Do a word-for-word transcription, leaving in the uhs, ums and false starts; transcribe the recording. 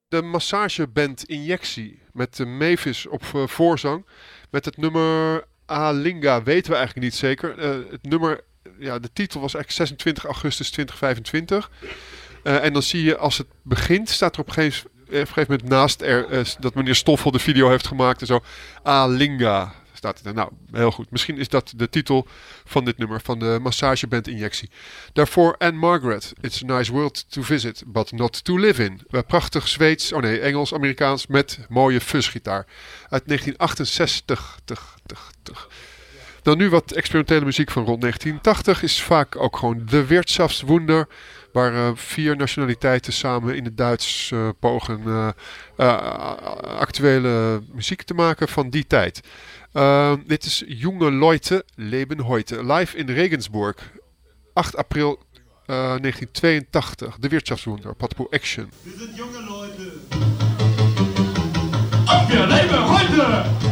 de massageband Injectie met de Mavis op uh, voorzang. Met het nummer Alinga weten we eigenlijk niet zeker. Uh, het nummer, ja, de titel was eigenlijk zesentwintig augustus tweeduizend vijfentwintig. Uh, en dan zie je als het begint, staat er op een gegeven, op een gegeven moment naast er, uh, dat meneer Stoffel de video heeft gemaakt en zo. Alinga staat het er. Nou, heel goed. Misschien is dat de titel van dit nummer, van de massageband Injectie. Daarvoor Anne Margaret. It's a nice world to visit, but not to live in. Uh, prachtig Zweeds, oh nee, Engels, Amerikaans met mooie fuzgitaar. Uit negentien achtenzestig. Tig, tig, tig. Dan nu wat experimentele muziek van rond negentien tachtig is vaak ook gewoon de Wirtschaftswunder, waar uh, vier nationaliteiten samen in het Duits uh, pogen uh, uh, actuele muziek te maken van die tijd. Uh, dit is Junge Leute leben heute. Live in Regensburg. acht april uh, negentien tweeëntachtig. De Wirtschaftswunder. Patpo Action. Wir sind junge Leute. Und wir leben heute.